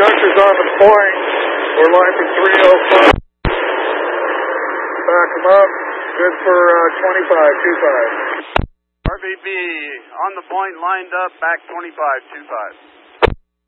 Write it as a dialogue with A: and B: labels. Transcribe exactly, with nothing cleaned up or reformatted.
A: Gunter's on the point. We're live for three oh five. Back him up. Good for uh, twenty-five, two five.
B: R V B on the point, lined up, back twenty-five, two five.